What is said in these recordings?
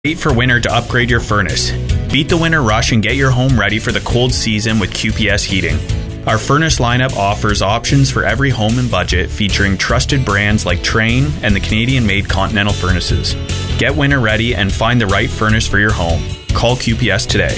Wait for winter to upgrade your furnace. Beat the winter rush and get your home ready for the cold season with QPS Heating. Our furnace lineup offers options for every home and budget, featuring trusted brands like Trane and the Canadian-made Continental furnaces. Get winter ready and find the right furnace for your home. Call QPS today.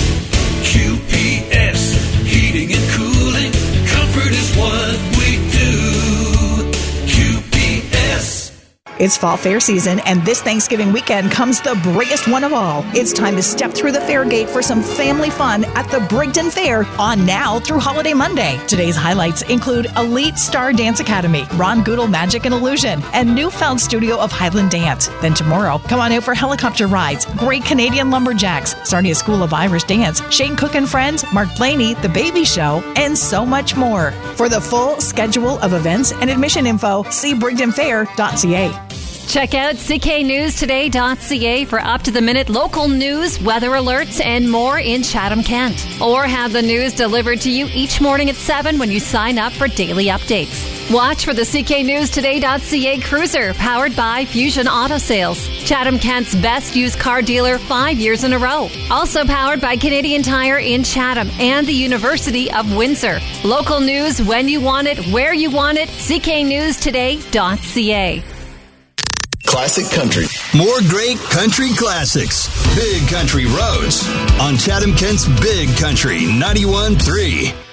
QPS, heating and cooling. Comfort is what we do. QPS. It's fall fair season, and this Thanksgiving weekend comes the biggest one of all. It's time to step through the fair gate for some family fun at the Brigden Fair, on now through Holiday Monday. Today's highlights include Elite Star Dance Academy, Ron Goodall Magic and Illusion, and Newfound Studio of Highland Dance. Then tomorrow, come on out for helicopter rides, Great Canadian Lumberjacks, Sarnia School of Irish Dance, Shane Cook and Friends, Mark Blaney, The Baby Show, and so much more. For the full schedule of events and admission info, see brigdenfair.ca. Check out cknewstoday.ca for up-to-the-minute local news, weather alerts, and more in Chatham-Kent. Or have the news delivered to you each morning at 7 when you sign up for daily updates. Watch for the cknewstoday.ca cruiser, powered by Fusion Auto Sales, Chatham-Kent's best used car dealer 5 years in a row. Also powered by Canadian Tire in Chatham and the University of Windsor. Local news when you want it, where you want it, cknewstoday.ca. Classic Country. More great country classics. Big Country Roads on Chatham-Kent's Big Country 91.3.